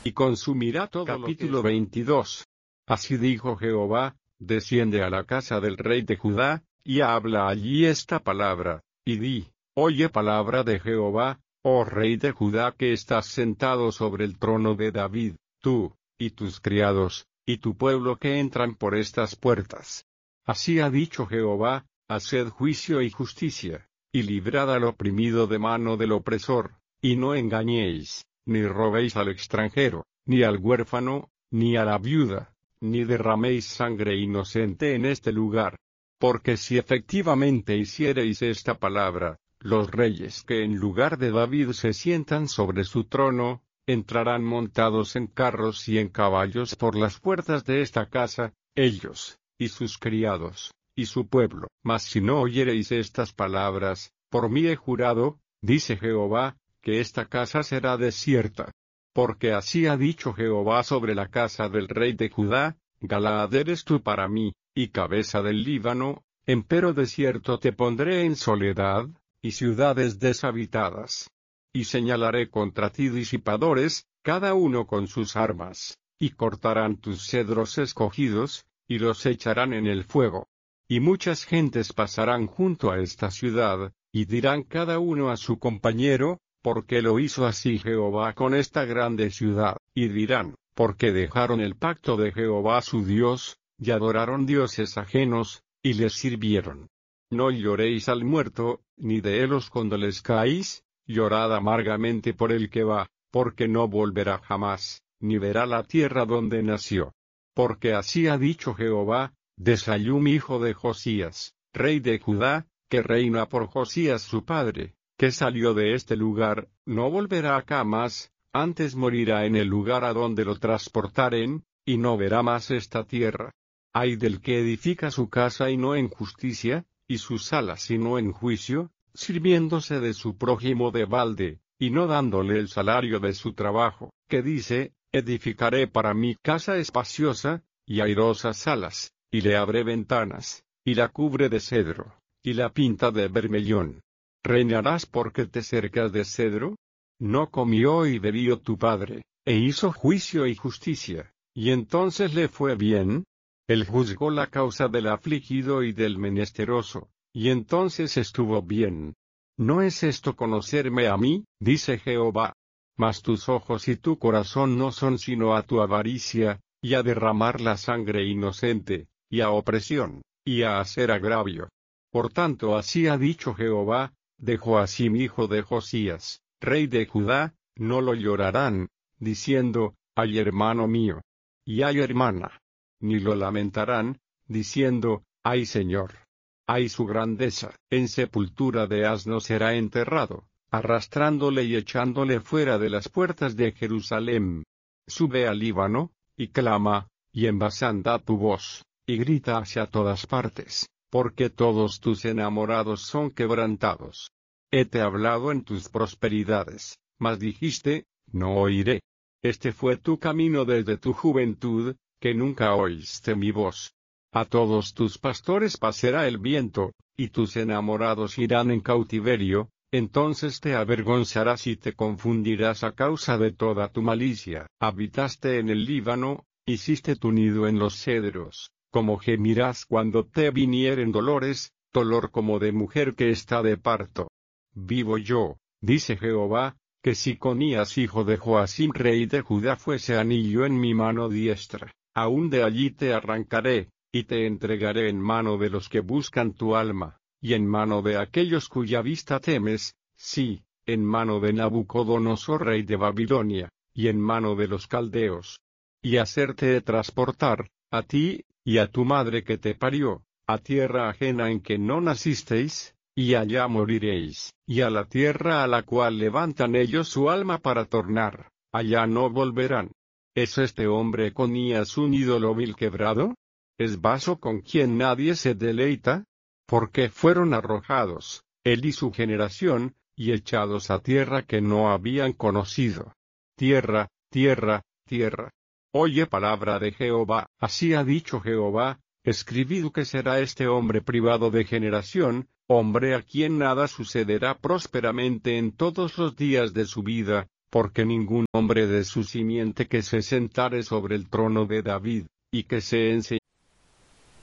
y consumirá todo. Capítulo 22. Así dijo Jehová: desciende a la casa del rey de Judá, y habla allí esta palabra, y di: oye palabra de Jehová, oh rey de Judá, que estás sentado sobre el trono de David, tú, y tus criados, y tu pueblo que entran por estas puertas. Así ha dicho Jehová: haced juicio y justicia, y librad al oprimido de mano del opresor, y no engañéis, ni robéis al extranjero, ni al huérfano, ni a la viuda, ni derraméis sangre inocente en este lugar. Porque si efectivamente hiciereis esta palabra, los reyes que en lugar de David se sientan sobre su trono, entrarán montados en carros y en caballos por las puertas de esta casa, ellos, y sus criados, y su pueblo. Mas si no oyereis estas palabras, por mí he jurado, dice Jehová, que esta casa será desierta. Porque así ha dicho Jehová sobre la casa del rey de Judá: Galaad eres tú para mí, y cabeza del Líbano, empero desierto te pondré en soledad, y ciudades deshabitadas. Y señalaré contra ti disipadores, cada uno con sus armas, y cortarán tus cedros escogidos, y los echarán en el fuego. Y muchas gentes pasarán junto a esta ciudad, y dirán cada uno a su compañero: porque lo hizo así Jehová con esta grande ciudad, y dirán: porque dejaron el pacto de Jehová su Dios, y adoraron dioses ajenos, y les sirvieron. No lloréis al muerto, ni de él os condolezcáis, llorad amargamente por el que va, porque no volverá jamás, ni verá la tierra donde nació. Porque así ha dicho Jehová: de Salum hijo de Josías, rey de Judá, que reina por Josías su padre, que salió de este lugar, no volverá acá más, antes morirá en el lugar a donde lo transportaren, y no verá más esta tierra. Ay del que edifica su casa y no en justicia, y sus salas y no en juicio, sirviéndose de su prójimo de balde, y no dándole el salario de su trabajo, que dice: edificaré para mí casa espaciosa, y airosas salas, y le abre ventanas, y la cubre de cedro, y la pinta de bermellón. ¿Reinarás porque te cercas de cedro? No comió y bebió tu padre, e hizo juicio y justicia, y entonces le fue bien. Él juzgó la causa del afligido y del menesteroso, y entonces estuvo bien. ¿No es esto conocerme a mí?, dice Jehová. Mas tus ojos y tu corazón no son sino a tu avaricia, y a derramar la sangre inocente, y a opresión, y a hacer agravio. Por tanto así ha dicho Jehová: de Joacim hijo de Josías, rey de Judá, no lo llorarán, diciendo: ay hermano mío, y ay hermana. Ni lo lamentarán, diciendo: ay Señor. Ay su grandeza. En sepultura de asno será enterrado, arrastrándole y echándole fuera de las puertas de Jerusalén. Sube al Líbano, y clama, y en Basán da tu voz, y grita hacia todas partes, porque todos tus enamorados son quebrantados. Hete hablado en tus prosperidades, mas dijiste: no oiré. Este fue tu camino desde tu juventud, que nunca oíste mi voz. A todos tus pastores pasará el viento, y tus enamorados irán en cautiverio. Entonces te avergonzarás y te confundirás a causa de toda tu malicia. Habitaste en el Líbano, hiciste tu nido en los cedros, como gemirás cuando te vinieren dolores, dolor como de mujer que está de parto. Vivo yo, dice Jehová, que si Conías hijo de Joacim rey de Judá fuese anillo en mi mano diestra, aún de allí te arrancaré, y te entregaré en mano de los que buscan tu alma, y en mano de aquellos cuya vista temes, sí, en mano de Nabucodonosor rey de Babilonia, y en mano de los caldeos. Y hacerte transportar, a ti, y a tu madre que te parió, a tierra ajena en que no nacisteis, y allá moriréis, y a la tierra a la cual levantan ellos su alma para tornar, allá no volverán. ¿Es este hombre Conías un ídolo vil quebrado? ¿Es vaso con quien nadie se deleita? Porque fueron arrojados, él y su generación, y echados a tierra que no habían conocido. Tierra, tierra, tierra. Oye palabra de Jehová. Así ha dicho Jehová: escribid que será este hombre privado de generación, hombre a quien nada sucederá prósperamente en todos los días de su vida, porque ningún hombre de su simiente que se sentare sobre el trono de David, y que se enseñe